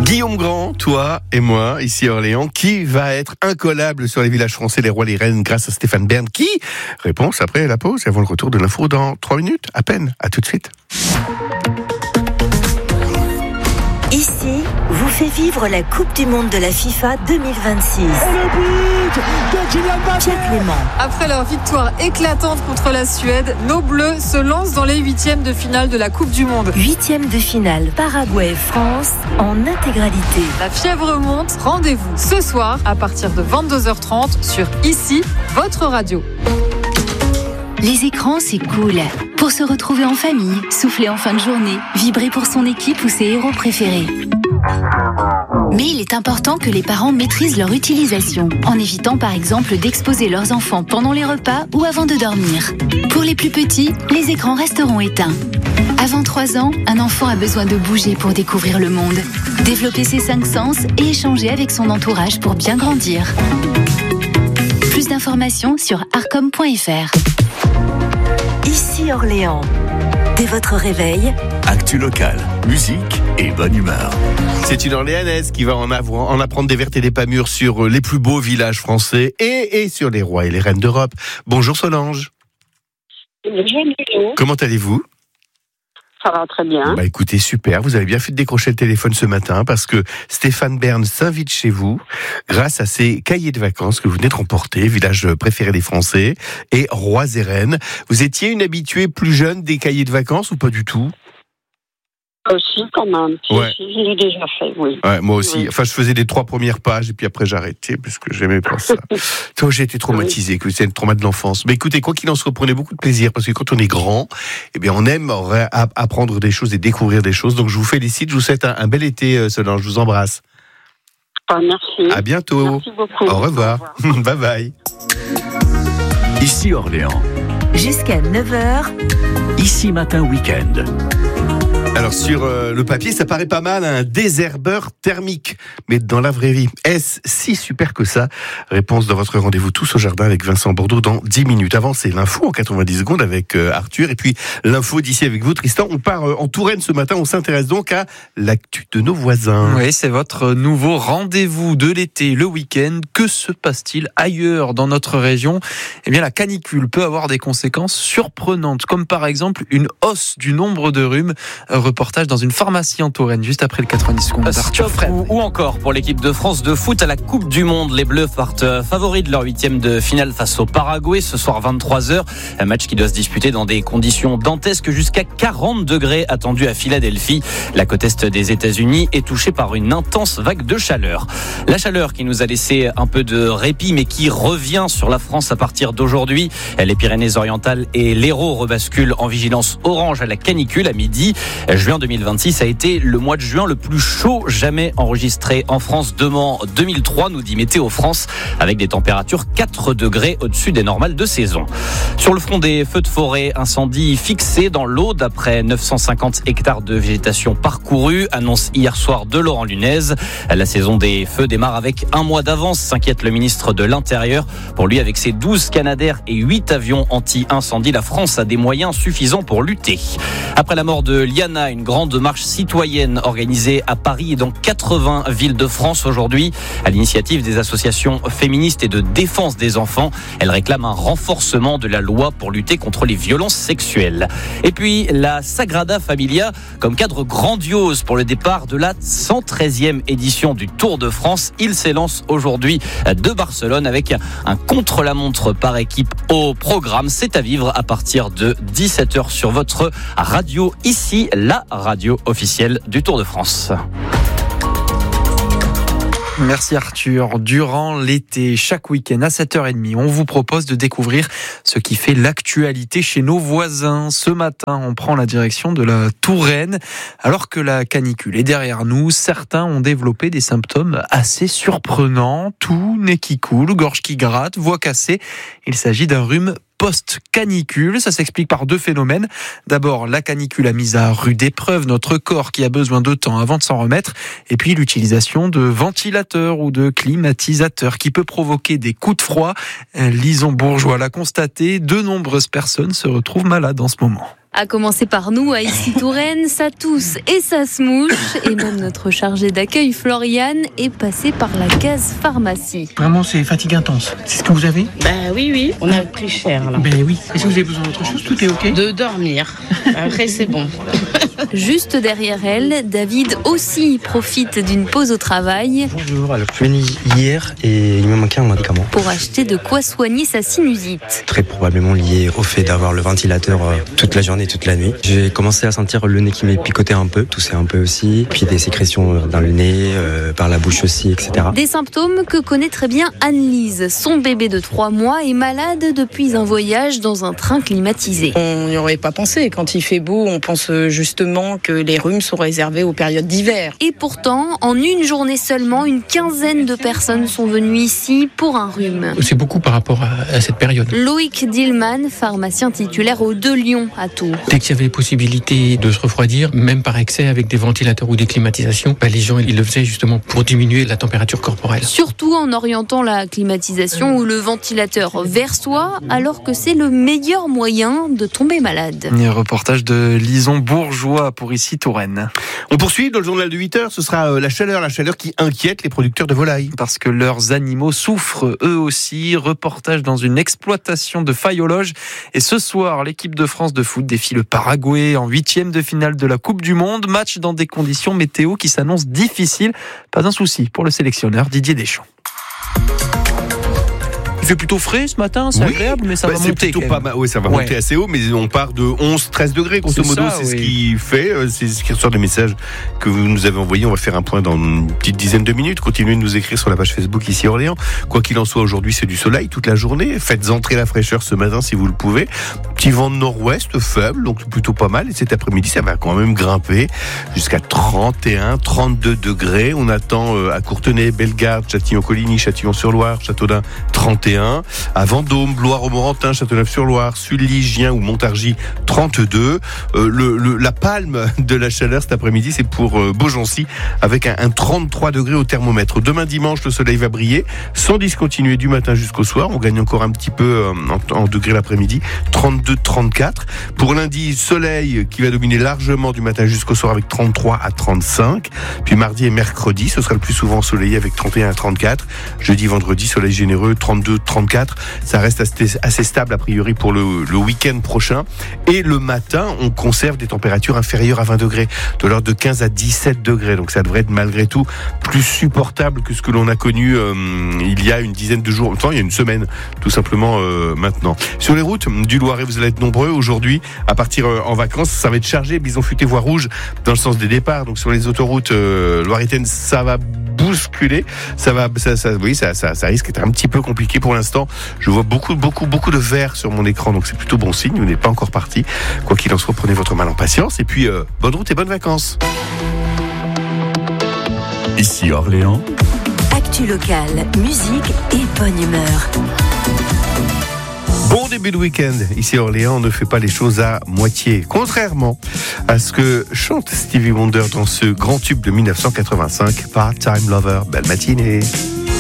Guillaume Grand, toi et moi, ici à Orléans, qui va être incollable sur les villages français, les rois, les reines, grâce à Stéphane Bern, qui? Réponse après la pause et avant le retour de l'info dans 3 minutes, à peine. À tout de suite. Ici, vous fait vivre la Coupe du Monde de la FIFA 2026. Et le but de Kylian Mbappé. Pierre Clément. Après leur victoire éclatante contre la Suède, nos Bleus se lancent dans les huitièmes de finale de la Coupe du Monde. Huitièmes de finale, Paraguay-France en intégralité. La fièvre monte, rendez-vous ce soir à partir de 22h30 sur Ici, votre radio. Les écrans, c'est cool. Pour se retrouver en famille, souffler en fin de journée, vibrer pour son équipe ou ses héros préférés. Mais il est important que les parents maîtrisent leur utilisation, en évitant par exemple d'exposer leurs enfants pendant les repas ou avant de dormir. Pour les plus petits, les écrans resteront éteints. Avant 3 ans, un enfant a besoin de bouger pour découvrir le monde, développer ses 5 sens et échanger avec son entourage pour bien grandir. Plus d'informations sur arcom.fr. Ici Orléans. Dès votre réveil, actu locale, musique et bonne humeur. C'est une Orléanaise qui va en apprendre des vertes et des pas mûres sur les plus beaux villages français et sur les rois et les reines d'Europe. Bonjour Solange. Bonjour. Comment allez-vous ? Ça va très bien. Écoutez, super, vous avez bien fait de décrocher le téléphone ce matin parce que Stéphane Bern s'invite chez vous grâce à ses cahiers de vacances que vous venez de remporter, village préféré des Français et rois et reines. Vous étiez une habituée plus jeune des cahiers de vacances ou pas du tout ? Aussi, quand même. Ouais. Je l'ai déjà fait, oui. Ouais, moi aussi. Oui. Enfin, je faisais les 3 premières pages et puis après j'ai arrêté parce que j'aimais pas ça. Toi, j'ai été traumatisé, que c'est un trauma de l'enfance. Mais écoutez, quoi qu'il en soit, prenez beaucoup de plaisir parce que quand on est grand, eh bien, on aime apprendre des choses et découvrir des choses. Donc, je vous félicite, je vous souhaite un bel été, Solange. Je vous embrasse. Merci. À bientôt. Merci beaucoup. Au revoir. Bye bye. Ici Orléans, jusqu'à 9h, ici matin week-end. Alors sur le papier, ça paraît pas mal, un désherbeur thermique. Mais dans la vraie vie, est-ce si super que ça ? Réponse dans votre rendez-vous Tous au Jardin avec Vincent Bordeaux dans 10 minutes. Avant, c'est l'info en 90 secondes avec Arthur. Et puis l'info d'ici avec vous, Tristan. On part en Touraine ce matin. On s'intéresse donc à l'actu de nos voisins. Oui, c'est votre nouveau rendez-vous de l'été, le week-end. Que se passe-t-il ailleurs dans notre région ? Eh bien, la canicule peut avoir des conséquences surprenantes, comme par exemple une hausse du nombre de rhumes. Reportage dans une pharmacie en Touraine, juste après le 90 secondes d'Arthur Fred. Ou encore pour l'équipe de France de foot à la Coupe du Monde. Les Bleus partent favoris de leur 8e de finale face au Paraguay ce soir 23h. Un match qui doit se disputer dans des conditions dantesques, jusqu'à 40 degrés attendus à Philadelphie. La côte est des États-Unis est touchée par une intense vague de chaleur. La chaleur qui nous a laissé un peu de répit, mais qui revient sur la France à partir d'aujourd'hui. Les Pyrénées-Orientales et l'Hérault rebasculent en vigilance orange à la canicule à midi. Juin 2026 a été le mois de juin le plus chaud jamais enregistré en France depuis 2003, nous dit Météo France, avec des températures 4 degrés au-dessus des normales de saison. Sur le front des feux de forêt, incendie fixé dans l'Aude après 950 hectares de végétation parcourus, annonce hier soir de Laurent Lunez. La saison des feux démarre avec un mois d'avance, s'inquiète le ministre de l'Intérieur. Pour lui, avec ses 12 Canadair et 8 avions anti-incendie, la France a des moyens suffisants pour lutter. Après la mort de Liana, une grande marche citoyenne organisée à Paris et dans 80 villes de France aujourd'hui, à l'initiative des associations féministes et de défense des enfants. Elle réclame un renforcement de la loi pour lutter contre les violences sexuelles. Et puis la Sagrada Familia comme cadre grandiose pour le départ de la 113e édition du Tour de France. Il s'élance aujourd'hui de Barcelone avec un contre-la-montre par équipe au programme. C'est à vivre à partir de 17h sur votre radio ici, la radio officielle du Tour de France. Merci Arthur. Durant l'été, chaque week-end à 7h30, on vous propose de découvrir ce qui fait l'actualité chez nos voisins. Ce matin, on prend la direction de la Touraine. Alors que la canicule est derrière nous, certains ont développé des symptômes assez surprenants. Tout, nez qui coule, gorge qui gratte, voix cassée. Il s'agit d'un rhume post-canicule. Ça s'explique par 2 phénomènes. D'abord, la canicule a mis à rude épreuve notre corps qui a besoin de temps avant de s'en remettre. Et puis, l'utilisation de ventilateurs ou de climatisateurs qui peut provoquer des coups de froid. Lison Bourgeois l'a constaté. De nombreuses personnes se retrouvent malades en ce moment. À commencer par nous, à Issy-Touraine, ça tousse et ça se mouche. Et même notre chargé d'accueil, Floriane, est passé par la case pharmacie. Vraiment, c'est fatigue intense. C'est ce que vous avez ? Oui, on a pris cher là. Oui. Est-ce que vous avez besoin d'autre chose ? Tout est ok ? De dormir. Après, c'est bon. Juste derrière elle, David aussi profite d'une pause au travail. Bonjour, alors je suis venu hier et il me manquait un médicament. Pour acheter de quoi soigner sa sinusite. Très probablement lié au fait d'avoir le ventilateur toute la journée, toute la nuit. J'ai commencé à sentir le nez qui m'est picoté un peu, tousser un peu aussi, puis des sécrétions dans le nez, par la bouche aussi, etc. Des symptômes que connaît très bien Anne-Lise. Son bébé de 3 mois est malade depuis un voyage dans un train climatisé. On n'y aurait pas pensé. Quand il fait beau, on pense justement que les rhumes sont réservés aux périodes d'hiver. Et pourtant, en une journée seulement, une quinzaine de personnes sont venues ici pour un rhume. C'est beaucoup par rapport à cette période. Loïc Dillman, pharmacien titulaire aux 2 Lions à Tours. Dès qu'il y avait les possibilités de se refroidir, même par excès avec des ventilateurs ou des climatisations, les gens ils le faisaient justement pour diminuer la température corporelle. Surtout en orientant la climatisation ou le ventilateur vers soi, alors que c'est le meilleur moyen de tomber malade. Un reportage de Lison Bourgeois pour Issy-Touraine. On poursuit dans le journal de 8h, ce sera la chaleur qui inquiète les producteurs de volailles. Parce que leurs animaux souffrent eux aussi. Reportage dans une exploitation de Fayologe. Et ce soir, l'équipe de France de foot défie le Paraguay en 8e de finale de la Coupe du Monde. Match dans des conditions météo qui s'annoncent difficiles. Pas un souci pour le sélectionneur Didier Deschamps. Il fait plutôt frais ce matin, c'est agréable, mais ça va monter. Ça va monter assez haut, mais on part de 11-13 degrés, grosso modo. C'est ce qui fait, c'est ce qui ressort des messages que vous nous avez envoyés. On va faire un point dans une petite dizaine de minutes. Continuez de nous écrire sur la page Facebook ici Orléans. Quoi qu'il en soit, aujourd'hui, c'est du soleil toute la journée. Faites entrer la fraîcheur ce matin si vous le pouvez. Petit vent de nord-ouest faible, donc plutôt pas mal. Et cet après-midi, ça va quand même grimper jusqu'à 31, 32 degrés. On attend à Courtenay, Bellegarde, Châtillon-Coligny, Châtillon-sur-Loire, Châteaudun, 31. À Vendôme, Blois-Romorantin, Châteauneuf-sur-Loire, Sully, Gien ou Montargis, 32. La palme de la chaleur cet après-midi, c'est pour Beaugency, avec un 33 degrés au thermomètre. Demain dimanche, le soleil va briller, sans discontinuer du matin jusqu'au soir. On gagne encore un petit peu en degrés l'après-midi, 32-34. Pour lundi, soleil qui va dominer largement du matin jusqu'au soir avec 33 à 35. Puis mardi et mercredi, ce sera le plus souvent ensoleillé avec 31 à 34. Jeudi, vendredi, soleil généreux, 32-34. Ça reste assez stable a priori pour le week-end prochain. Et le matin, on conserve des températures inférieures à 20 degrés, de l'ordre de 15 à 17 degrés. Donc ça devrait être malgré tout plus supportable que ce que l'on a connu il y a une dizaine de jours, enfin il y a une semaine tout simplement maintenant. Sur les routes du Loiret, vous allez être nombreux aujourd'hui à partir en vacances. Ça va être chargé, bison futé voie rouge dans le sens des départs. Donc sur les autoroutes loiretaines, ça va bousculer. Ça risque d'être un petit peu compliqué pour l'instant. Je vois beaucoup de vert sur mon écran, donc c'est plutôt bon signe. Vous n'êtes pas encore parti. Quoi qu'il en soit, prenez votre mal en patience. Et puis, bonne route et bonnes vacances. Ici Orléans. Actu locale, musique et bonne humeur. Bon début de week-end. Ici à Orléans, on ne fait pas les choses à moitié. Contrairement à ce que chante Stevie Wonder dans ce grand tube de 1985, Part-Time Lover. Belle matinée.